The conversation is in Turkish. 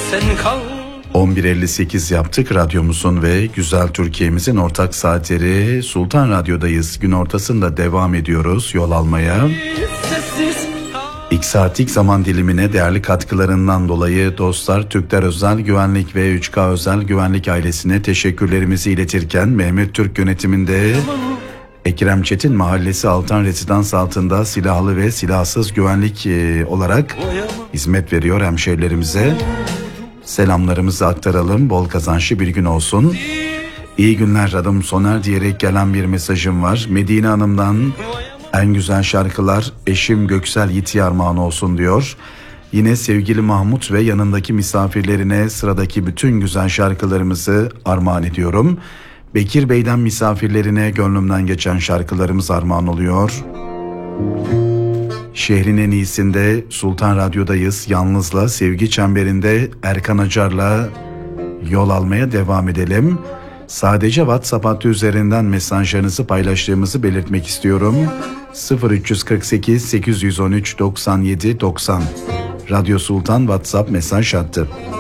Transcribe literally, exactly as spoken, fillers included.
sen kal. on bir elli sekiz yaptık. Radyomuzun ve Güzel Türkiye'mizin ortak saatleri. Sultan Radyo'dayız. Gün ortasında devam ediyoruz yol almaya. İlk saatlik zaman dilimine değerli katkılarından dolayı dostlar, Türkler Özel Güvenlik ve üç K Özel Güvenlik ailesine teşekkürlerimizi iletirken Mehmet Türk yönetiminde Ekrem Çetin Mahallesi Altan Rezidans altında silahlı ve silahsız güvenlik e, olarak hizmet veriyor hemşehrilerimize. Selamlarımızı aktaralım. Bol kazançlı bir gün olsun. İyi günler, adım Soner diyerek gelen bir mesajım var. Medine Hanım'dan en güzel şarkılar eşim Göksel Yiğit'e armağan olsun diyor. Yine sevgili Mahmut ve yanındaki misafirlerine sıradaki bütün güzel şarkılarımızı armağan ediyorum. Bekir Bey'den misafirlerine gönlümden geçen şarkılarımız armağan oluyor. Şehrin en iyisinde Sultan Radyo'dayız. Yalnız'la Sevgi Çemberi'nde Erkan Acar'la yol almaya devam edelim. Sadece WhatsApp hattı üzerinden mesajlarınızı paylaştığımızı belirtmek istiyorum. sıfır üç kırk sekiz sekiz on üç doksan yedi doksan Radyo Sultan WhatsApp mesaj hattı.